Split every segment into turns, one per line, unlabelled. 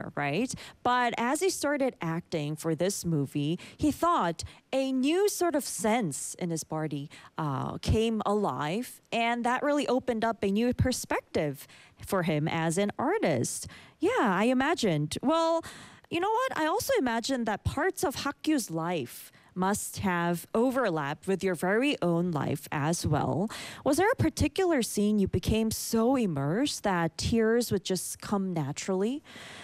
singer, right? But as he started acting for this movie, he thought a new sort of sense in his body came alive, and that really opened up a new perspective for him as an artist. Yeah, I imagined. Well, you know what? I also imagined that parts of Hakyu's life must have overlapped with your very own life as well. Was there a particular scene you became so immersed that tears would just come naturally?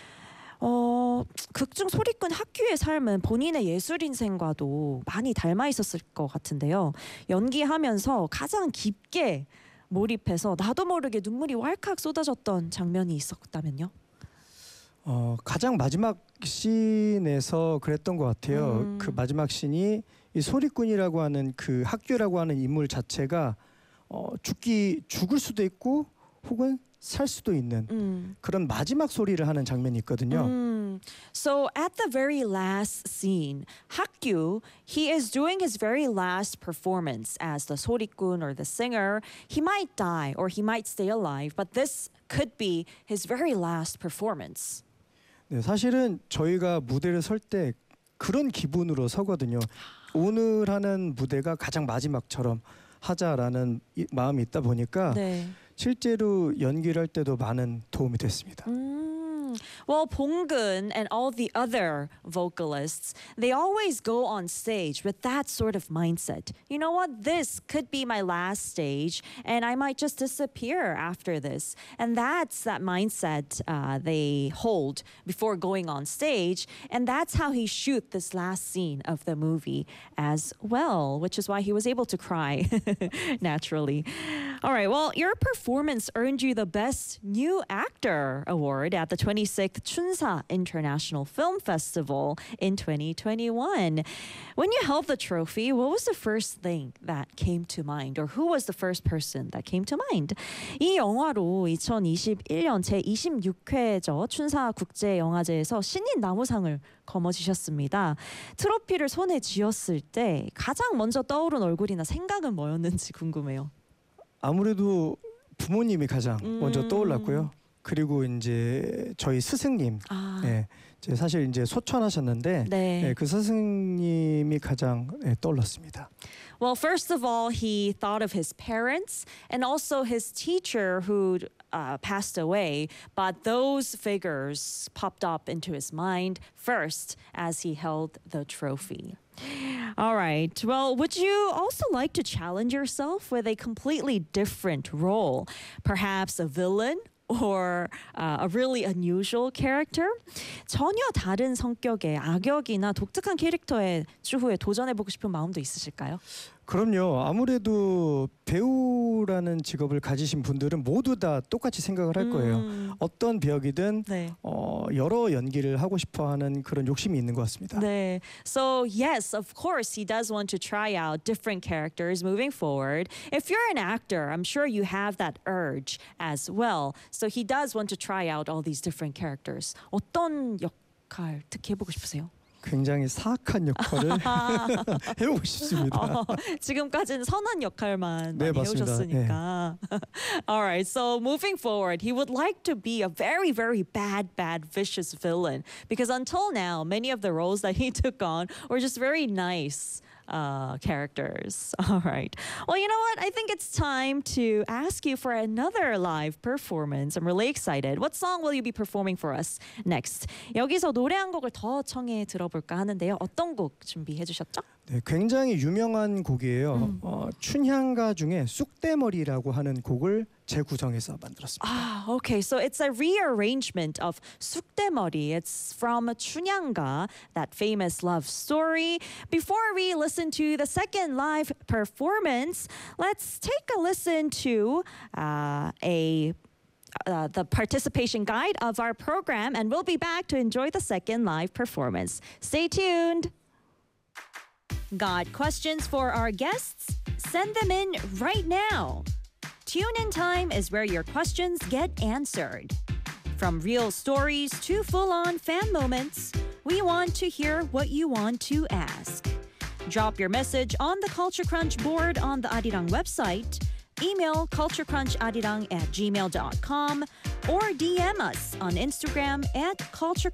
극중 소리꾼 학규의 삶은 본인의 예술 인생과도 많이 닮아 있었을 것 같은데요. 연기하면서 가장 깊게 몰입해서 나도 모르게 눈물이 왈칵 쏟아졌던 장면이 있었다면요?
가장 마지막 씬에서 그랬던 것 같아요. 그 마지막 씬이 이 소리꾼이라고 하는 그 학교라고 하는 인물 자체가 죽을 수도 있고 혹은 살 수도 있는 그런 마지막 소리를 하는 장면이 있거든요.
So at the very last scene, Hakyu, he is doing his very last performance as the 소리꾼 or the singer. He might die or he might stay alive, but this could be his very last performance.
네, 사실은 저희가 무대를 설 때 그런 기분으로 서거든요. 오늘 하는 무대가 가장 마지막처럼 하자라는 마음이 있다 보니까
네.
실제로 연기를 할 때도 많은 도움이 됐습니다.
Well, Bonggun and all the other vocalists, they always go on stage with that sort of mindset. You know what? This could be my last stage, and I might just disappear after this. And that's that mindset they hold before going on stage. And that's how he shoot this last scene of the movie as well, which is why he was able to cry naturally. All right, well, your performance earned you the Best New Actor award at the 26th Chunsa International Film Festival in 2021. When you held the trophy, what was the first thing that came to mind, or who was the first person that came to mind? 이 영화로 2021년 제26회죠. 춘사 국제영화제에서 신인 나무상을 거머쥐셨습니다. 트로피를 손에 쥐었을 때 가장 먼저 떠오른 얼굴이나 생각은 뭐였는지 궁금해요.
아무래도 부모님이 가장 먼저 떠올랐고요. 그리고 이제 저희 스승님, 네, 사실 이제 소천하셨는데
네.
네, 그 스승님이 가장 떠올랐습니다.
Well, first of all, he thought of his parents and also his teacher who passed away. But those figures popped up into his mind first as he held the trophy. All right. Well, would you also like to challenge yourself with a completely different role? Perhaps a villain? Or a really unusual character? 전혀 다른 성격의 악역이나 독특한 캐릭터에 추후에 도전해보고 싶은 마음도 있으실까요?
그럼요. 아무래도 배우라는 직업을 가지신 분들은 모두 다 똑같이 생각을 할 거예요. 어떤 배역이든
네.
여러 연기를 하고 싶어하는 그런 욕심이 있는 것 같습니다.
네. So yes, of course, he does want to try out different characters moving forward. If you're an actor, I'm sure you have that urge as well. So he does want to try out all these different characters. 어떤 역할 특히 해보고 싶으세요?
굉장히 사악한 역할을 해보고 싶습니다.
지금까지는 선한 역할만
네,
많이
맞습니다.
해오셨으니까. All right, so moving forward, he would like to be a very, very bad, vicious villain. Because until now, many of the roles that he took on were just very nice characters. All right. Well, you know what? I think it's time to ask you for another live performance. I'm really excited. What song will you be performing for us next? 여기서 노래 한 곡을 더 청해 들어볼까 하는데요. 어떤 곡 준비해 주셨죠?
네, 굉장히 유명한 곡이에요. 춘향가 중에 쑥대머리라고 하는 곡을 재구성해서 만들었습니다.
Okay. So it's a rearrangement of 쑥대머리. It's from 춘향가, that famous love story. Before we listen to the second live performance, let's take a listen to the participation guide of our program, and we'll be back to enjoy the second live performance. Stay tuned. Got questions for our guests? Send them in right now. Tune in time is where your questions get answered. From real stories to full-on fan moments, we want to hear what you want to ask. Drop your message on the Culture Crunch board on the Arirang website, email culturecruncharirang@gmail.com, or DM us on Instagram @culturecruncharirang.